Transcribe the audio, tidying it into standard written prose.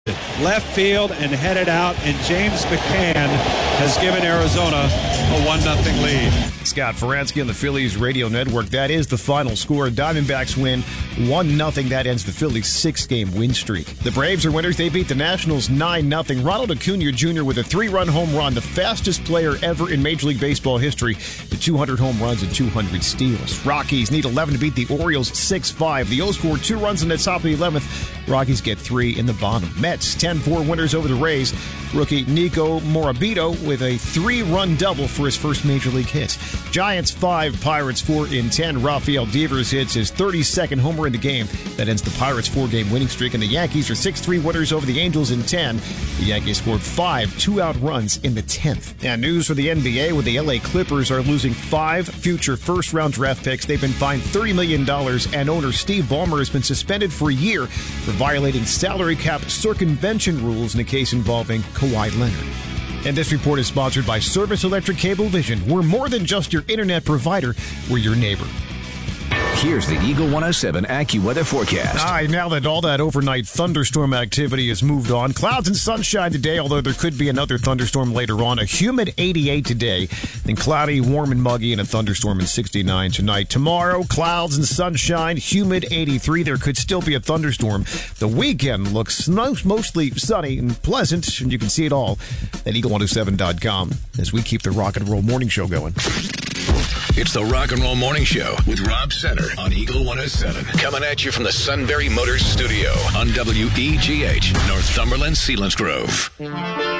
left field and headed out, and James McCann has given Arizona a 1-0 lead. Scott Faransky on the Phillies radio network. That is the final score. Diamondbacks win 1-0. That ends the Phillies' 6-game win streak. The Braves are winners. They beat the Nationals 9-0. Ronald Acuna Jr. with a 3-run home run, the fastest player ever in Major League Baseball history, to 200 home runs and 200 steals. Rockies need 11 to beat the Orioles 6-5. The O's scored 2 runs in the top of the 11th. Rockies get 3 in the bottom. Mets 10-4 winners over the Rays. Rookie Nico Morabito with a 3-run double for his first Major League hit. Giants 5, Pirates 4 in 10. Rafael Devers hits his 32nd homer in the game. That ends the Pirates' 4-game winning streak. And the Yankees are 6-3 winners over the Angels in 10. The Yankees scored 5 2-out runs in the 10th. And news for the NBA, where the LA Clippers are losing 5 future first-round draft picks. They've been fined $30 million, and owner Steve Ballmer has been suspended for a year for violating salary cap circumvention rules in a case involving Kawhi Leonard. And this report is sponsored by Service Electric Cablevision. We're more than just your internet provider. We're your neighbor. Here's the Eagle 107 AccuWeather forecast. Now that all that overnight thunderstorm activity has moved on, clouds and sunshine today, although there could be another thunderstorm later on. A humid 88 today, then cloudy, warm and muggy, and a thunderstorm in 69 tonight. Tomorrow, clouds and sunshine, humid 83. There could still be a thunderstorm. The weekend looks mostly sunny and pleasant, and you can see it all at Eagle107.com as we keep the Rock and Roll Morning Show going. It's the Rock and Roll Morning Show with Rob Center on Eagle 107. Coming at you from the Sunbury Motors Studio on WEGH, Northumberland, Selinsgrove.